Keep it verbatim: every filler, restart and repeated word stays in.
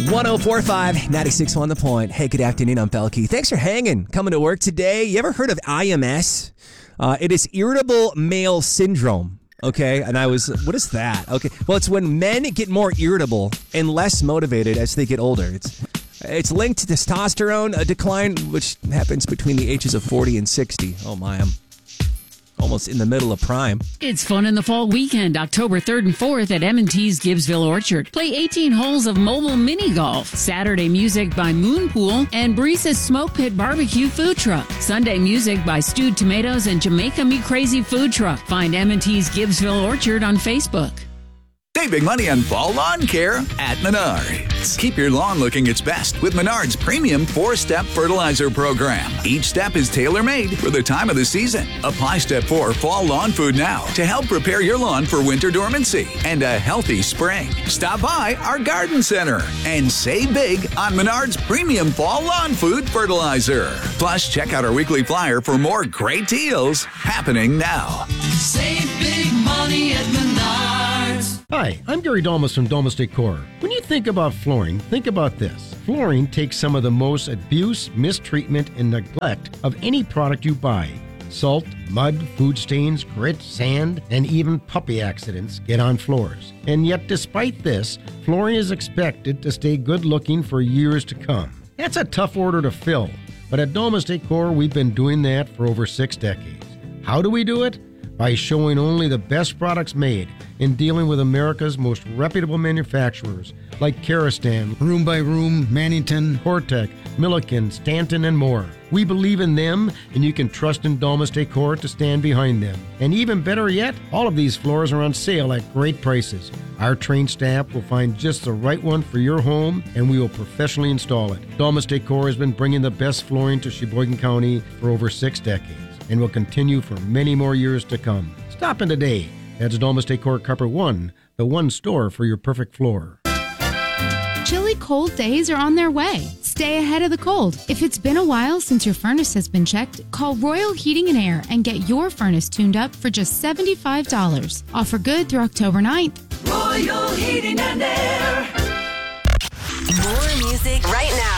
one oh four point five, ninety-six point one The Point. Hey, good afternoon. I'm Belky. Thanks for hanging. Coming to work today. You ever heard of I M S? Uh, it is irritable male syndrome. Okay, and I was, what is that? Okay, well, it's when men get more irritable and less motivated as they get older. It's it's linked to testosterone a decline, which happens between the ages of forty and sixty. Oh my, I'm almost in the middle of prime. It's fun in the fall weekend, October third and fourth at M and T's Gibbsville Orchard. Play eighteen holes of mobile mini golf. Saturday music by Moonpool and Breeze's Smoke Pit Barbecue Food Truck. Sunday music by Stewed Tomatoes and Jamaica Me Crazy Food Truck. Find M and T's Gibbsville Orchard on Facebook. Save big money on fall lawn care at Menards. Keep your lawn looking its best with Menards' premium four-step fertilizer program. Each step is tailor-made for the time of the season. Apply Step four Fall Lawn Food now to help prepare your lawn for winter dormancy and a healthy spring. Stop by our garden center and save big on Menards' premium fall lawn food fertilizer. Plus, check out our weekly flyer for more great deals happening now. Save big money at Menards. Hi, I'm Gary Dalmas from Dalmas Decor. When you think about flooring, think about this. Flooring takes some of the most abuse, mistreatment, and neglect of any product you buy. Salt, mud, food stains, grit, sand, and even puppy accidents get on floors. And yet, despite this, flooring is expected to stay good looking for years to come. That's a tough order to fill, but at Dalmas Decor, we've been doing that for over six decades. How do we do it? By showing only the best products made and dealing with America's most reputable manufacturers like Karastan, Room by Room, Mannington, Hortec, Milliken, Stanton, and more. We believe in them, and you can trust in Dalmas Decor to stand behind them. And even better yet, all of these floors are on sale at great prices. Our trained staff will find just the right one for your home, and we will professionally install it. Dalmas Decor has been bringing the best flooring to Sheboygan County for over six decades. And will continue for many more years to come. Stop in today. That's Dalmas Decor Carpet One, the one store for your perfect floor. Chilly cold days are on their way. Stay ahead of the cold. If it's been a while since your furnace has been checked, call Royal Heating and Air and get your furnace tuned up for just seventy-five dollars. Offer good through October ninth. Royal Heating and Air. More music right now.